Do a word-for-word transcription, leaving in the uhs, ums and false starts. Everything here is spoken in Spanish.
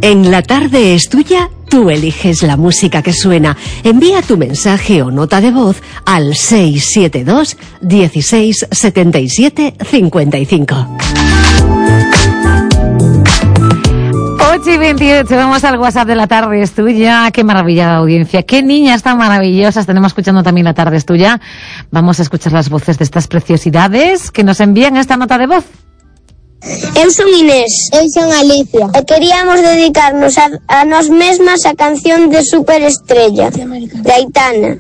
En La Tarde es Tuya, tú eliges la música que suena. Envía tu mensaje o nota de voz al seis siete dos, dieciséis, setenta y siete, cincuenta y cinco. ocho y veintiocho, vamos al WhatsApp de La Tarde es Tuya. Qué maravilla de audiencia, qué niñas tan maravillosas tenemos escuchando también La Tarde es Tuya. Vamos a escuchar las voces de estas preciosidades que nos envían esta nota de voz. Eu son Inés. Eu son Alicia. E queríamos dedicarnos a, a nós mesmas a canción de Superestrella, de Aitana.